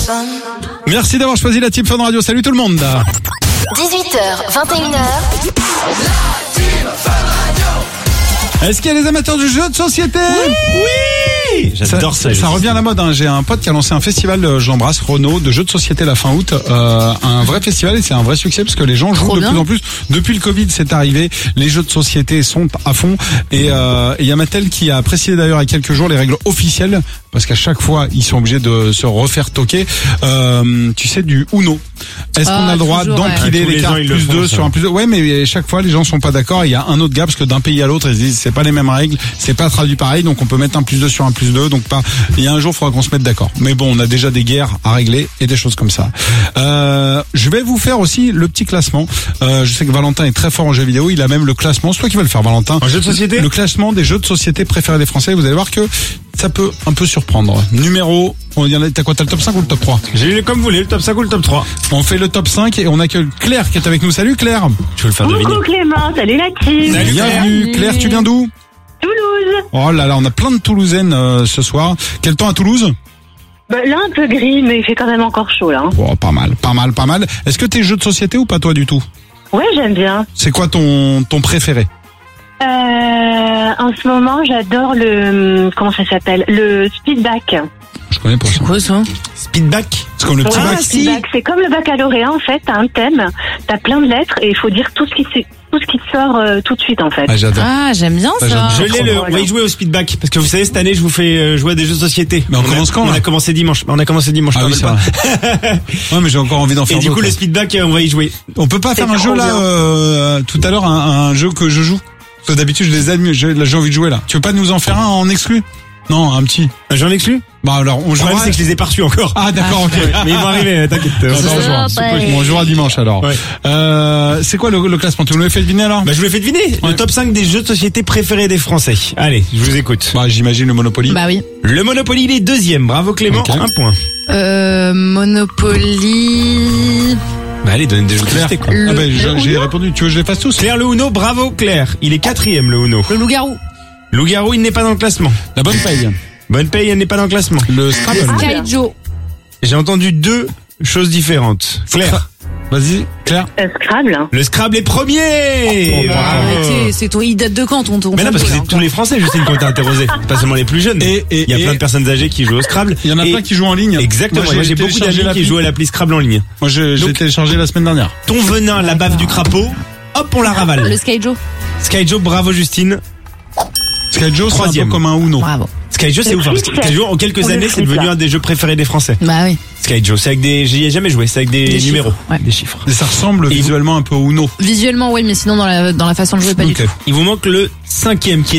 Merci d'avoir choisi la Team Fun Radio. Salut tout le monde. 18h, 21h. Est-ce qu'il y a les amateurs du jeu de société? Oui, j'adore ça. Ça revient à la mode. J'ai un pote qui a lancé un festival, je l'embrasse, Renaud, de jeux de société la fin août. Un vrai festival et c'est un vrai succès parce que les gens jouent de plus en plus. Depuis le Covid, c'est arrivé. Les jeux de société sont à fond. Et il y a Mattel qui a précisé d'ailleurs il y a quelques jours les règles officielles parce qu'à chaque fois ils sont obligés de se refaire toquer. Tu sais, du Uno. Est-ce qu'on a le droit d'empiler les cartes plus 2 sur un plus 2? Ouais, mais chaque fois les gens sont pas d'accord. Il y a un autre gars parce que d'un pays à l'autre ils se disent c'est pas les mêmes règles, c'est pas traduit pareil, donc on peut mettre un plus 2 sur un plus 2, donc pas. Il y a un jour, il faudra qu'on se mette d'accord. Mais bon, on a déjà des guerres à régler et des choses comme ça. Je vais vous faire aussi le petit classement. Je sais que Valentin est très fort en jeux vidéo. Il a même le classement. C'est toi qui vas le faire, Valentin. En jeux de société. Le classement des jeux de société préférés des Français. Vous allez voir que ça peut un peu surprendre. Numéro. T'as quoi? T'as le top 5 ou le top 3? J'ai eu comme vous voulez, le top 5 ou le top 3. On fait le top 5 et on accueille Claire qui est avec nous. Salut Claire. Tu veux le faire deviner? Coucou Clément, salut la team. Salut, Bienvenue. Claire, tu viens d'où? Toulouse. Oh là là, on a plein de Toulousaines ce soir. Quel temps à Toulouse? Là un peu gris, mais il fait quand même encore chaud là. Oh, pas mal. Est-ce que t'es jeu de société ou pas toi du tout? Ouais, j'aime bien. C'est quoi ton préféré? En ce moment, j'adore comment ça s'appelle? Le speedback. Je connais pas ça. C'est quoi ça? Speedback. C'est comme le petit bac. Speedback. C'est comme le baccalauréat en fait. T'as un thème, t'as plein de lettres et il faut dire tout ce qui te sort tout de suite en fait. Ah, j'adore. Ah, j'aime bien ça. Je l'ai on va y jouer au speedback parce que vous savez cette année je vous fais jouer à des jeux de société. Mais on commence quand? On a commencé dimanche. Ah oui, ça. Ouais, mais j'ai encore envie d'en faire. Et du coup le speedback on va y jouer. On peut pas faire un jeu là tout à l'heure, un jeu que je joue. Parce que d'habitude je les aime, j'ai envie de jouer là. Tu veux pas nous en faire un en exclu? Non, un petit. J'en exclus? Bah alors on jouera. Le problème c'est que je les ai pas reçus encore. Ah d'accord, ok. Mais ils vont arriver, t'inquiète. On jouera dimanche alors. Ouais. C'est quoi le classement? Tu nous l'as fait deviner alors? Bah je vous l'ai fait deviner. Le top 5 des jeux de société préférés des Français. Allez, je vous écoute. Bah j'imagine le Monopoly. Bah oui. Le Monopoly il est deuxième. Bravo Clément, Okay. 1 point. Monopoly. Bah allez, donnez des jeux de société quoi. Ah bah j'ai répondu. Tu veux que je les fasse tous? Claire le Uno, bravo Claire. Il est quatrième le Uno. Le loup-garou. Loup-garou il n'est pas dans le classement. La bonne paye. Bonne paye elle n'est pas dans le classement. Le Scrabble. Skyjo. J'ai entendu deux choses différentes. Claire. Vas-y, Claire. Scrabble. Le Scrabble est premier. Bravo. Arrêtez, c'est toi, il date de quand ton Mais non, parce que c'est tous les Français, Justine, qui ont été interrogés. Pas seulement les plus jeunes. Il y a plein de personnes âgées qui jouent au Scrabble. Il y en a plein qui jouent en ligne. Exactement. Moi, j'ai beaucoup d'amis qui jouent à l'appli Scrabble en ligne. Moi, j'ai téléchargé la semaine dernière. Ton venin, la bave du crapaud. Hop, on la ravale. Le Skyjo. Skyjo, bravo Justine. Skyjo, c'est un peu comme un Uno. Bravo. Skyjo, c'est ouf. Skyjo, en quelques années, c'est devenu un des jeux préférés des Français. Bah oui. Skyjo, c'est avec j'y ai jamais joué, c'est avec des numéros. Ouais. Des chiffres. Et ça ressemble visuellement un peu au Uno. Visuellement, oui, mais sinon dans la façon de jouer, pas du tout. Il vous manque le 5e qui est